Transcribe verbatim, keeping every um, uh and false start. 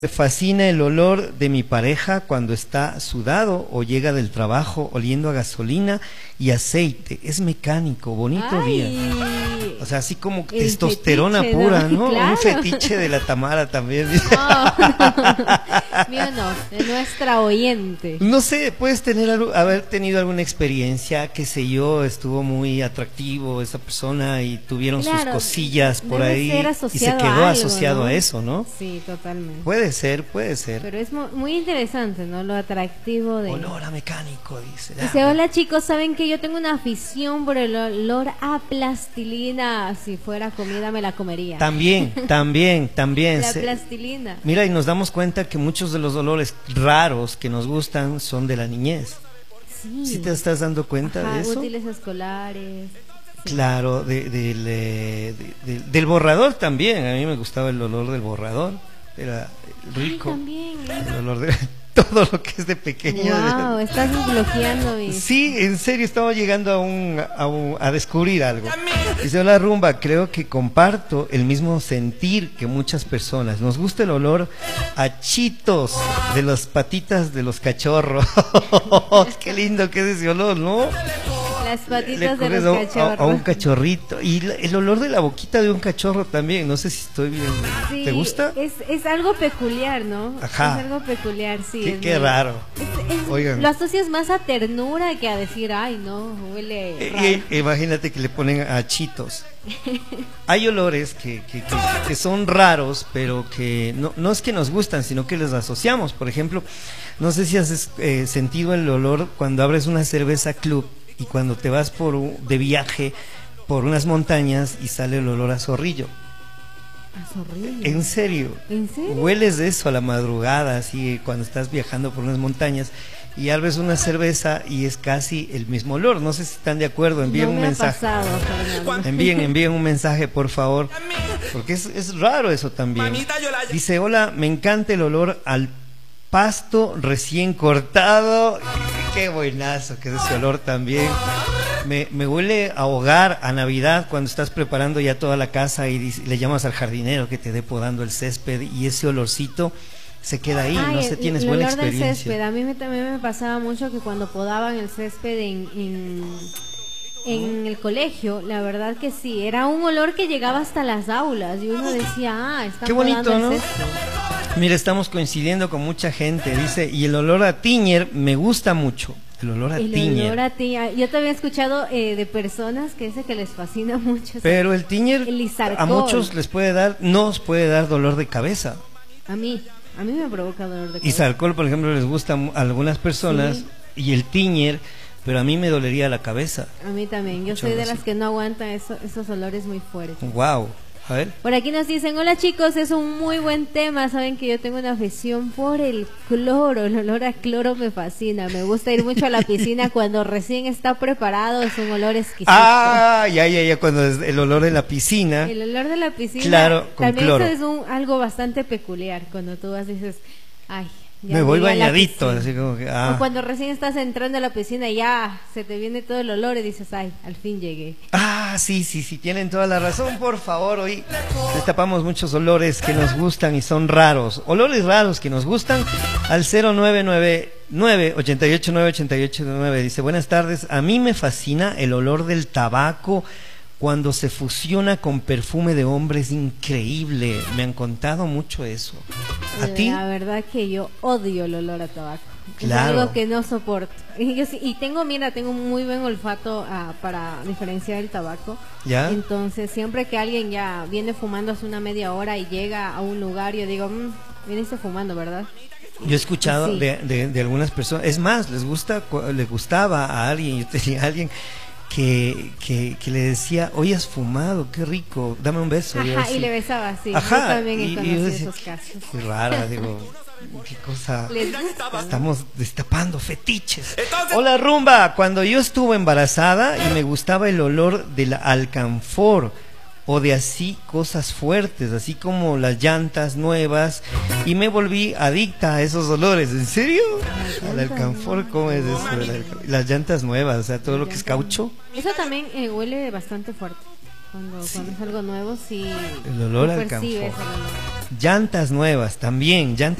Me fascina el olor de mi pareja cuando está sudado o llega del trabajo oliendo a gasolina y aceite. Es mecánico, bonito Ay, día. O sea, así como el testosterona fetiche, pura, ¿no? ¿no? Claro. Un fetiche de la Tamara también. No, mío no, de nuestra oyente. No sé, puedes tener algo- haber tenido alguna experiencia, qué sé yo, estuvo muy atractivo esa persona y tuvieron sus Claro, cosillas por debe ahí ser y se asociado quedó a algo, asociado ¿no? a eso, ¿no? Sí, totalmente. Puede ser, puede ser. Pero es mu- muy interesante, ¿no? Lo atractivo de... Olor a mecánico, dice. Dice, Ah, hola chicos, ¿saben que yo tengo una afición por el olor a plastilina? Si fuera comida me la comería. También, también, también. La se- plastilina. Mira, y nos damos cuenta que muchos de los olores raros que nos gustan son de la niñez. Sí. ¿Sí te estás dando cuenta Ajá, de eso? útiles escolares. Sí. Claro, de- del, eh, de- de- del borrador también. A mí me gustaba el olor del borrador. Era rico. Ay, también. El olor de todo lo que es de pequeño. Wow, estás desbloqueando mi... Sí, en serio, estamos llegando a un, a un- a descubrir algo. Dice, hola Rumba, creo que comparto el mismo sentir que muchas personas. Nos gusta el olor a chitos de las patitas de los cachorros. Qué lindo que es ese olor, ¿no? Las Le patitas de ocurres los a, un- a- cachorros. a un cachorrito. Y la- el olor de la boquita de un cachorro también. No sé si estoy bien. Sí, ¿Te gusta? Es, es algo peculiar, ¿no? Ajá. Es algo peculiar, sí. Qué, es qué muy- raro. es- es- Oigan. Lo asocias más a ternura que a decir, ay, no, huele Eh, raro. eh, imagínate que le ponen a chitos. Hay olores que, que, que, que son raros, pero que no, no es que nos gustan, sino que les asociamos. Por ejemplo, no sé si has eh, sentido el olor cuando abres una cerveza club y cuando te vas por un- de viaje por unas montañas y sale el olor a zorrillo. Ah, es horrible. En serio. ¿En serio? Hueles de eso a la madrugada, así cuando estás viajando por unas montañas y abres una cerveza y es casi el mismo olor. No sé si están de acuerdo, envíen No un me ha mensaje. pasado, Fernando. Envíen, envíen un mensaje, por favor, porque es, es raro eso también. Dice, hola, me encanta el olor al pasto recién cortado. Qué buenazo que es ese olor también. Me, me huele a hogar, a Navidad, cuando estás preparando ya toda la casa y dice- le llamas al jardinero que te dé podando el césped y ese olorcito se queda ahí, Ay, no sé, el- tienes el buena olor del césped. experiencia. A mí me, también me pasaba mucho que cuando podaban el césped en, en, en el colegio, la verdad que sí, era un olor que llegaba hasta las aulas y uno decía, ah, están Qué bonito, podando ¿no? el césped. Mira, estamos coincidiendo con mucha gente, dice, y el olor a tiñer me gusta mucho. El olor a El tiñer. olor a tiñer. Yo también he escuchado eh, de personas que dice que les fascina mucho. ese- Pero el tiñer El lisarcol. a muchos les puede dar, nos puede dar dolor de cabeza. A mí, a mí me provoca dolor de cabeza. Y sarcol, por ejemplo, les gusta a algunas personas Sí. y el tiñer, pero a mí me dolería la cabeza. A mí también. Yo Mucho soy de así. las que no aguantan eso- esos olores muy fuertes. Wow. A ver. Por aquí nos dicen, hola chicos, es un muy buen tema. Saben que yo tengo una afición por el cloro. El olor a cloro me fascina. Me gusta ir mucho a la piscina cuando recién está preparado. Es un olor exquisito. Ah, ya, ya, ya, cuando es el olor de la piscina. El olor de la piscina. Claro, con también cloro. eso es un, algo bastante peculiar. Cuando tú vas y dices, ay, ya Me voy llegué a la bañadito, piscina". así como que, O ah. cuando recién estás entrando a la piscina y ya se te viene todo el olor y dices, ay, al fin llegué. Ah, sí, sí, sí, tienen toda la razón, por favor, hoy destapamos muchos olores que nos gustan y son raros, olores raros que nos gustan, al cero nueve nueve nueve, ocho ocho nueve, ocho ocho nueve, dice, buenas tardes, a mí me fascina el olor del tabaco cuando se fusiona con perfume de hombre, es increíble, me han contado mucho eso. ¿A ti? La verdad que yo odio el olor a tabaco. Claro. Es algo que no soporto. Y, yo sí- y tengo, mira, tengo un muy buen olfato ah, para diferenciar el tabaco. ¿Ya? Entonces, siempre que alguien ya viene fumando hace una media hora y llega a un lugar, yo digo, mmm, viniste fumando, ¿verdad? Yo he escuchado Sí. de, de, de algunas personas, es más, les gusta, cu- les gustaba a alguien, yo tenía a alguien que, que, que le decía, hoy has fumado, qué rico, dame un beso. Yo Ajá, así, y le besaba, sí. Ajá, Yo también he y- y yo conocido decía, esos casos. qué rara, digo, qué cosa. Les gusta. Estamos destapando fetiches. Hola Rumba, cuando yo estuve embarazada y me gustaba el olor del alcanfor o de así cosas fuertes, así como las llantas nuevas, y me volví adicta a esos olores. ¿En serio? Al alcanfor, ¿cómo es eso? El alca- Las llantas nuevas, o sea, todo lo que es caucho. Eso también eh, huele bastante fuerte. Cuando, Sí. cuando es algo nuevo, sí. El olor tú al percibes camphor. el olor. Llantas nuevas también, llantas